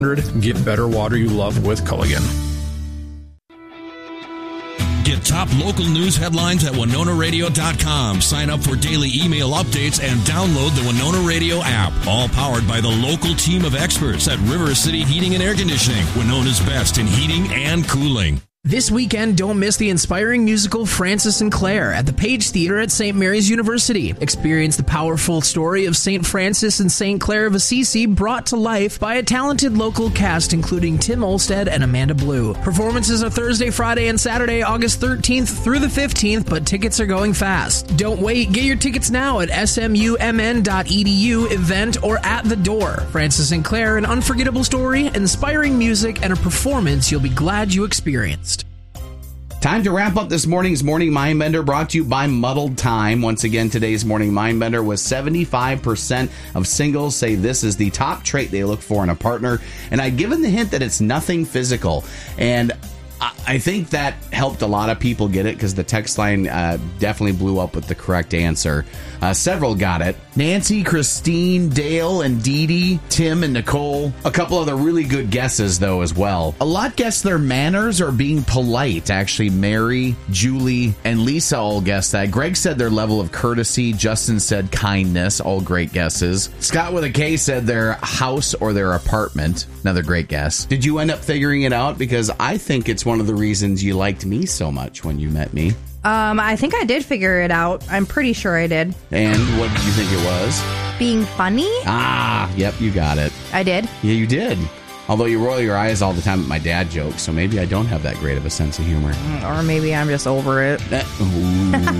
Get better water you love with Culligan. Get top local news headlines at WinonaRadio.com. Sign up for daily email updates and download the Winona Radio app. All powered by the local team of experts at River City Heating and Air Conditioning, Winona's best in heating and cooling. This weekend, don't miss the inspiring musical Francis and Clare at the Page Theater at St. Mary's University. Experience the powerful story of St. Francis and St. Clare of Assisi brought to life by a talented local cast including Tim Olstead and Amanda Blue. Performances are Thursday, Friday, and Saturday, August 13th through the 15th, but tickets are going fast. Don't wait. Get your tickets now at smumn.edu event or at the door. Francis and Clare, an unforgettable story, inspiring music, and a performance you'll be glad you experienced. Time to wrap up this morning's Morning Mindbender, brought to you by Muddled Time. Once again, today's Morning Mindbender was 75% of singles say this is the top trait they look for in a partner. And I'd given the hint that it's nothing physical. And I think that helped a lot of people get it because the text line definitely blew up with the correct answer. Several got it. Nancy, Christine, Dale, and Dee Dee, Tim, and Nicole. A couple other really good guesses, though, as well. A lot guessed their manners or being polite. Actually, Mary, Julie, and Lisa all guessed that. Greg said their level of courtesy. Justin said kindness. All great guesses. Scott with a K said their house or their apartment. Another great guess. Did you end up figuring it out? Because I think it's one of the reasons you liked me so much when you met me. I think I did figure it out. I'm pretty sure I did. And what did you think it was? Being funny? Ah, yep, you got it. I did? Yeah, you did. Although you roll your eyes all the time at my dad jokes, so maybe I don't have that great of a sense of humor. Or maybe I'm just over it. Ooh.